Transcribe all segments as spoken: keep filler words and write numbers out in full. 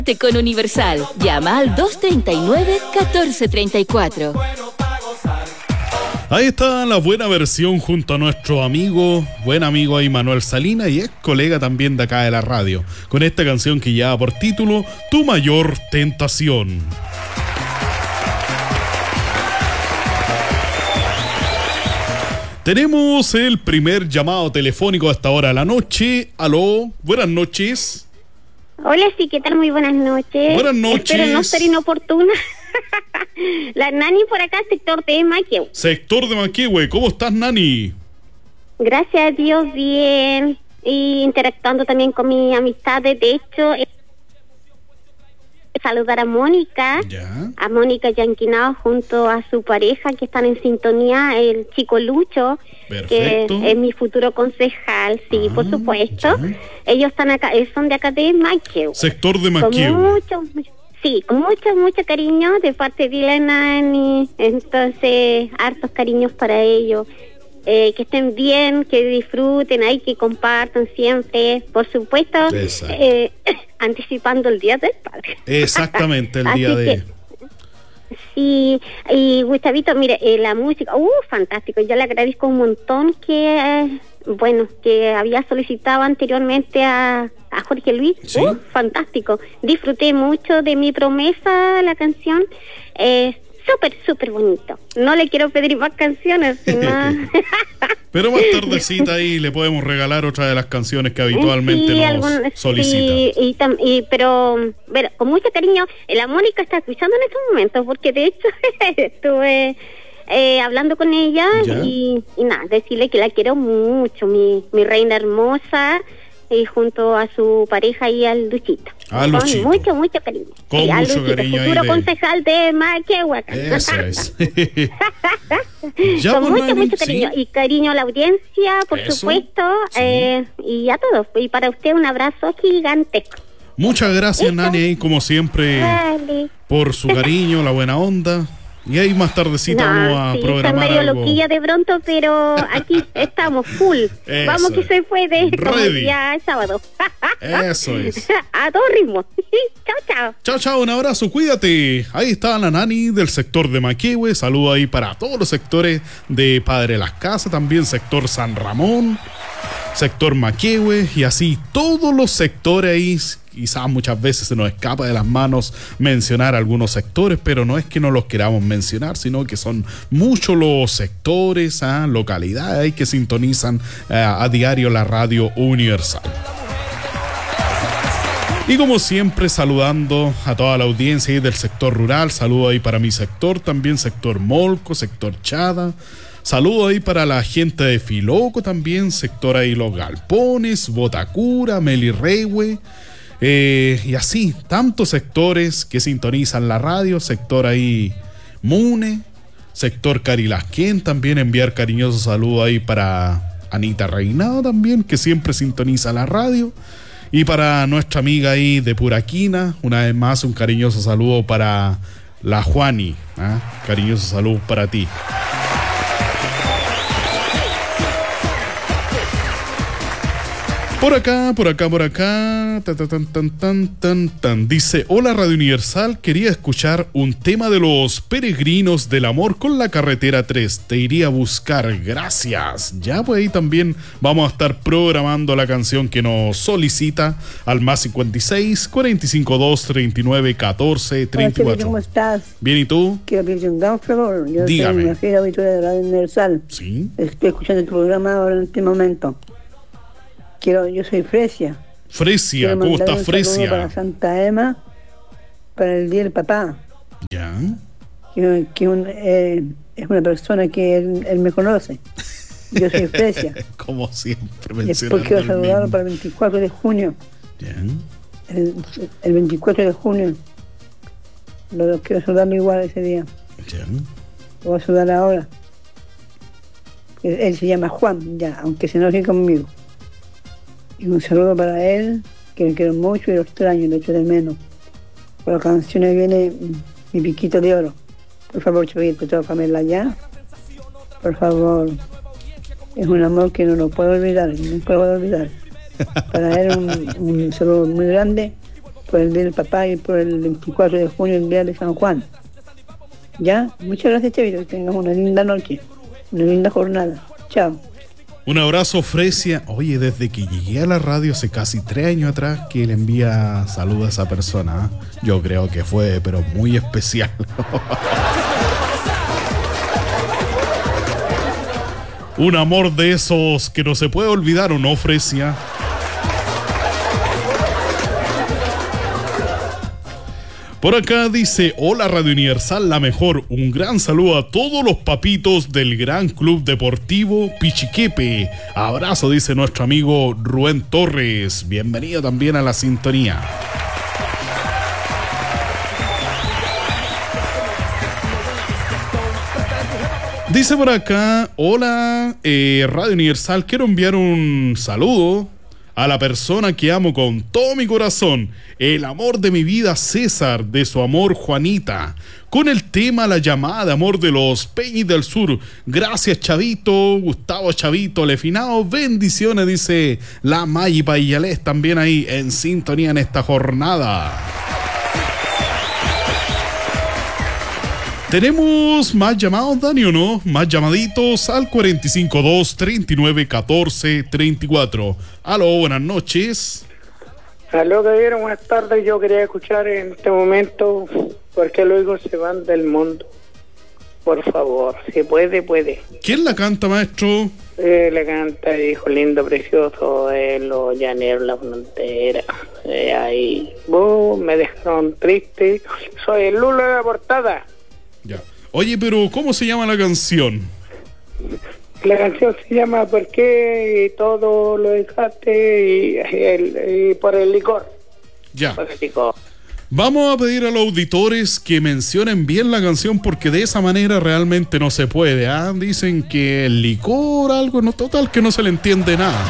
Con Universal, llama al dos tres nueve, uno cuatro tres cuatro. Ahí está la buena versión junto a nuestro amigo, buen amigo ahí Manuel Salinas, y es colega también de acá de la radio, con esta canción que lleva por título Tu Mayor Tentación. Tenemos el primer llamado telefónico a esta hora de la noche. Aló, buenas noches. Hola, sí, ¿qué tal? Muy buenas noches. Buenas noches. Espero no ser inoportuna. La Nani por acá, sector de Maquehue. Sector de Maquehue, ¿cómo estás, Nani? Gracias a Dios, bien. Y interactuando también con mis amistades. De hecho, eh, saludar a Mónica. Ya. A Mónica Yanquinao junto a su pareja que están en sintonía, el chico Lucho. Perfecto. Que es mi futuro concejal, sí, Ah, por supuesto. ya. Ellos están acá, eh, son de acá de Maquehue. Sector de Con Maquehue. mucho, mucho, sí, con mucho, mucho cariño de parte de la Nani. Entonces, hartos cariños para ellos. Eh, que estén bien, que disfruten, ahí que compartan siempre, por supuesto, eh, anticipando el Día del Padre. Exactamente, el día Así de... que, sí, y Gustavito, mire, eh, la música, uh, fantástico, yo le agradezco un montón que, eh, bueno, que había solicitado anteriormente a, a Jorge Luis, ¿Sí? uh, fantástico, disfruté mucho de Mi Promesa, la canción, eh, súper, súper bonito. No le quiero pedir más canciones, sino... Pero más tardecita ahí le podemos regalar otra de las canciones que habitualmente sí, nos algún, solicita. Sí, y, tam, y, pero, pero con mucho cariño, la Mónica está escuchando en estos momentos, porque de hecho estuve eh, hablando con ella y, y nada, decirle que la quiero mucho, mi, mi reina hermosa, y junto a su pareja y al Luchito. A con Luchito. mucho, mucho cariño. Con sí, mucho al Luchito, cariño futuro ahí de... concejal de Maquehue. Eso es. Ya, Con pues, mucho, Nani, mucho cariño. sí. Y cariño a la audiencia, por Eso, supuesto, sí. eh, y a todos. Y para usted un abrazo gigantesco. Muchas gracias, ¿Listo? Nani, ahí como siempre, Vale. por su cariño, la buena onda. Y ahí más tardecita vamos a sí, está programar medio algo. loquilla de pronto, pero aquí estamos full. Eso. Vamos que se puede, como el Ready. día sábado. Eso es. A todo ritmo. Chao, chao. Chao, chao, un abrazo, cuídate. Ahí está la Nani del sector de Maquehue. Saludo ahí para todos los sectores de Padre Las Casas, también sector San Ramón, sector Maquehue, y así todos los sectores ahí. Quizás muchas veces se nos escapa de las manos mencionar algunos sectores, pero no es que no los queramos mencionar, sino que son muchos los sectores, ¿eh? localidades ahí que sintonizan eh, a diario la radio Universal. Y como siempre, saludando a toda la audiencia ahí del sector rural, saludo ahí para mi sector, también sector Molco, sector Chada, saludo ahí para la gente de Filoco también, sector ahí Los Galpones, Botacura, Melirrehue, eh, y así, tantos sectores que sintonizan la radio, sector ahí Mune, sector Carilasquén, también enviar cariñoso saludo ahí para Anita Reinado también, que siempre sintoniza la radio. Y para nuestra amiga ahí de Puraquina, una vez más un cariñoso saludo para la Juani, ¿eh? Cariñoso saludo para ti. Por acá, por acá, por acá, tan, tan, tan, tan, tan, tan. Dice, hola Radio Universal, quería escuchar un tema de los peregrinos del amor con la carretera tres, te iría a buscar, gracias. Ya, pues ahí también vamos a estar programando la canción que nos solicita al más cincuenta y seis, cuarenta y cinco, dos, treinta y nueve, catorce, treinta y cuatro. ¿Cómo estás? Bien, ¿y tú? Quiero pedirte un gran favor. Yo Dígame. soy una fiel auditoria de Radio Universal. Sí. Estoy escuchando tu programa ahora en este momento. Quiero, yo soy Fresia. Fresia, Quiero ¿cómo mandar está un saludo Fresia? para Santa Emma, para el Día del Papá. Ya. Que, que un, eh, es una persona que él, él me conoce. Yo soy Fresia. Como siempre, Después mencionando quiero el saludarlo mismo. para el veinticuatro de junio. Ya. El, el veinticuatro de junio. Lo, lo quiero saludarlo igual ese día. Ya. Lo voy a saludar ahora. Él, él se llama Juan, ya, aunque se enoje conmigo. Y un saludo para él, que lo quiero mucho y lo extraño, lo echo de menos. Por las canciones viene Mi Piquito de Oro. Por favor, Chavito, toda familia ya. Por favor. Es un amor que no lo puedo olvidar, nunca lo puedo olvidar. Para él un, un saludo muy grande, por el Día del Papá y por el veinticuatro de junio, el Día de San Juan. ¿Ya? Muchas gracias, Chavito, que tengas una linda noche, una linda jornada. Chao. Un abrazo, Fresia. Oye, desde que llegué a la radio hace casi tres años atrás que le envía saludos a esa persona. ¿eh? Yo creo que fue, pero muy especial. Un amor de esos que no se puede olvidar, ¿o no, Fresia? Por acá dice, hola Radio Universal, la mejor. Un gran saludo a todos los papitos del Gran Club Deportivo Pichiquepe. Abrazo, dice nuestro amigo Rubén Torres. Bienvenido también a la sintonía. Dice por acá, hola eh, Radio Universal, quiero enviar un saludo a la persona que amo con todo mi corazón, el amor de mi vida César, de su amor Juanita, con el tema La llamada de amor de los Peñis del Sur. Gracias, Chavito, Gustavo Chavito Lefinao, bendiciones, dice la Mayi Payalés, también ahí en sintonía en esta jornada. ¿Tenemos más llamados, Dani, o no? Más llamaditos al cuatro cinco dos, tres nueve uno cuatro, tres cuatro. Aló, buenas noches. Aló, caballero, buenas tardes. Yo quería escuchar en este momento ¿Por qué los hijos se van del mundo? Por favor, si puede, puede. ¿Quién la canta, maestro? Eh, la canta Hijo Lindo, Precioso, de los Llaneros, La Frontera. Eh, ahí, oh, me dejaron triste. Soy el Lulo de la portada. Ya. Oye, pero ¿cómo se llama la canción? La canción se llama ¿Por qué? Y todo lo dejaste y, el, y por el licor. Ya. Por el licor. Vamos a pedir a los auditores que mencionen bien la canción porque de esa manera realmente no se puede. ¿ah? Dicen que el licor, algo, no, total, que no se le entiende nada.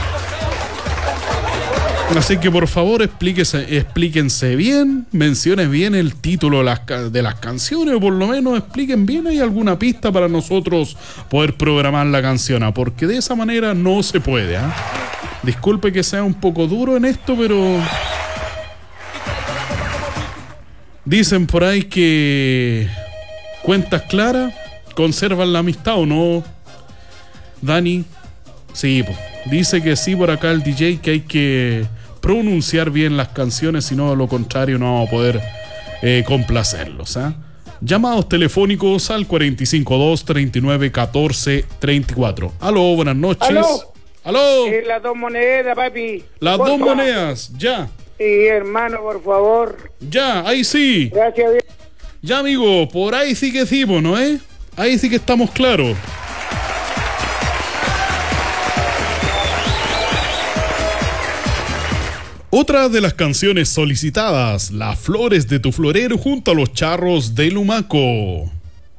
Así que por favor explíquese, explíquense bien, mencionen bien el título de las, de las canciones, o por lo menos expliquen bien, hay alguna pista para nosotros poder programar la canción, ¿ah? Porque de esa manera no se puede. ¿ah? Disculpe que sea un poco duro en esto, pero... Dicen por ahí que cuentas claras conservan la amistad, ¿o no, Dani? Sí, pues, dice que sí por acá el D J, que hay que pronunciar bien las canciones, si no, de lo contrario no vamos a poder eh, complacerlos. ¿eh? Llamados telefónicos al cuatro cinco dos, tres nueve uno cuatro, tres cuatro. Aló, buenas noches. Aló. Aló. Eh, las dos monedas, papi. Las Porfa. dos monedas, ya. Sí, hermano, por favor. Ya, ahí sí. Gracias, bien. Ya, amigo, por ahí sí que sí, ¿no eh? Ahí sí que estamos claros. Otra de las canciones solicitadas, Las Flores de tu Florero junto a los Charros de Lumaco.